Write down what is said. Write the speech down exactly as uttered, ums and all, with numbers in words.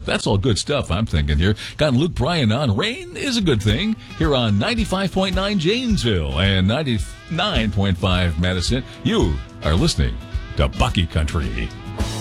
That's all good stuff, I'm thinking here. Got Luke Bryan on. Rain is a good thing here on ninety-five point nine Janesville and ninety-nine point five Madison. You are listening to Bucky Country.